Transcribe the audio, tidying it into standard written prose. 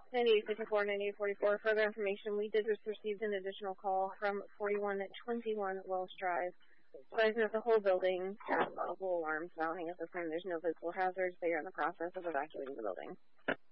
9854, 9844. Further information, we did just receive an additional call from 4121 Wells Drive. Advising that the whole building has multiple alarms sounding at the time. There's no visible hazards. They are in the process of evacuating the building.